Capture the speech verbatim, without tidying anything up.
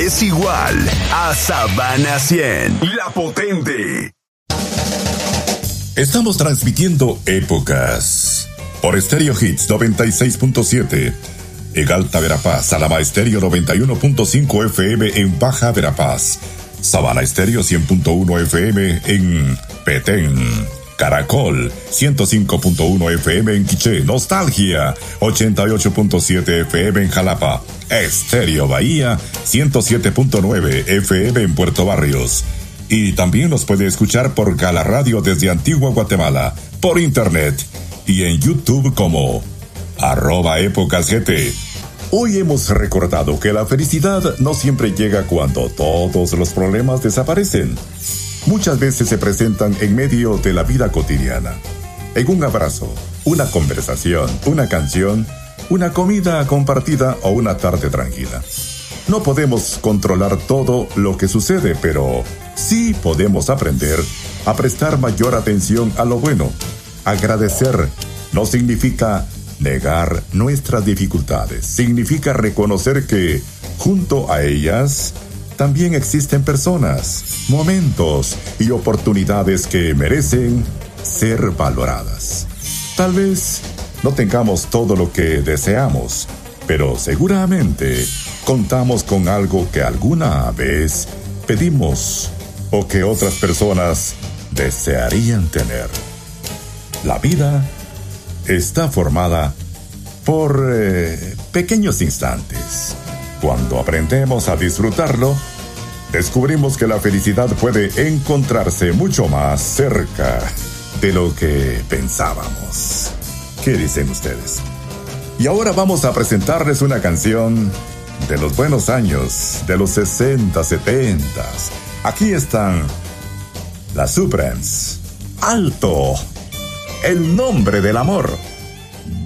es igual a Sabana cien, la potente. Estamos transmitiendo Épocas por Estéreo Hits noventa y seis punto siete en Alta Verapaz, Alama Estéreo noventa y uno punto cinco F M en Baja Verapaz, Sabana Estéreo cien punto uno F M en Petén, Caracol ciento cinco punto uno F M en Quiché, Nostalgia ochenta y ocho punto siete F M en Jalapa, Estéreo Bahía ciento siete punto nueve F M en Puerto Barrios. Y también nos puede escuchar por Gala Radio desde Antigua Guatemala, por internet y en YouTube como arroba Épocas G T. Hoy hemos recordado que la felicidad no siempre llega cuando todos los problemas desaparecen. Muchas veces se presentan en medio de la vida cotidiana. En un abrazo, una conversación, una canción, una comida compartida o una tarde tranquila. No podemos controlar todo lo que sucede, pero sí podemos aprender a prestar mayor atención a lo bueno. Agradecer no significa negar nuestras dificultades, significa reconocer que, junto a ellas, también existen personas, momentos y oportunidades que merecen ser valoradas. Tal vez no tengamos todo lo que deseamos, pero seguramente contamos con algo que alguna vez pedimos o que otras personas desearían tener. La vida está formada por eh, pequeños instantes. Cuando aprendemos a disfrutarlo, descubrimos que la felicidad puede encontrarse mucho más cerca de lo que pensábamos. ¿Qué dicen ustedes? Y ahora vamos a presentarles una canción de los buenos años, de los sesenta, setenta. Aquí están las Supremes. ¡Alto! El nombre del amor.